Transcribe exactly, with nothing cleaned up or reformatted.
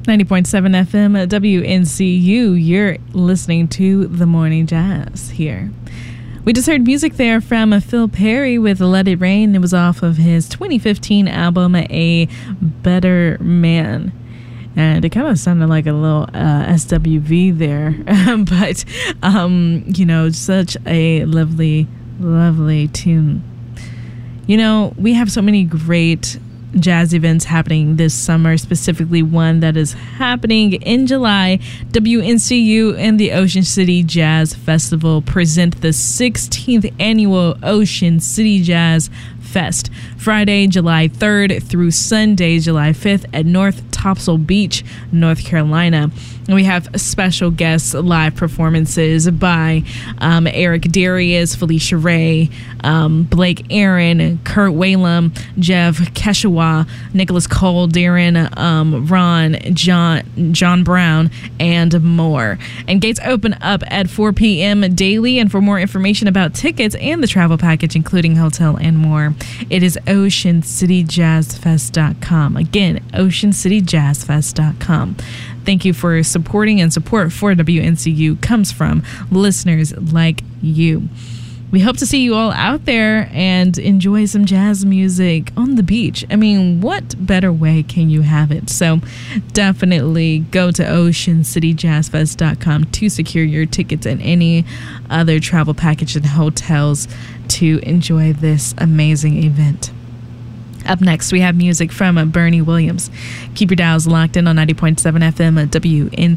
ninety point seven F M at W N C U. You're listening to The Morning Jazz here. We just heard music there from Phil Perry with Let It Rain. It was off of his twenty fifteen album, A Better Man. And it kind of sounded like a little uh, S W V there. but, um, you know, such a lovely, lovely tune. You know, we have so many great jazz events happening this summer, specifically one that is happening in July. W N C U and the Ocean City Jazz Festival present the sixteenth annual Ocean City Jazz Fest, Friday, July third through Sunday, July fifth at North Topsail Beach, North Carolina. And we have special guest live performances by um, Eric Darius, Felicia Ray, um, Blake Aaron, Kurt Whalum, Jeff Keshawa, Nicholas Cole, Darren, um, Ron, John, John Brown, and more. And gates open up at four p.m. daily. And for more information about tickets and the travel package, including hotel and more, it is ocean city jazz fest dot com. Again, ocean city jazz fest dot com. Thank you for supporting, and support for W N C U comes from listeners like you. We hope to see you all out there and enjoy some jazz music on the beach. I mean, what better way can you have it? So definitely go to ocean city jazz fest dot com to secure your tickets and any other travel package and hotels to enjoy this amazing event. Up next, we have music from Bernie Williams. Keep your dials locked in on ninety point seven F M at W N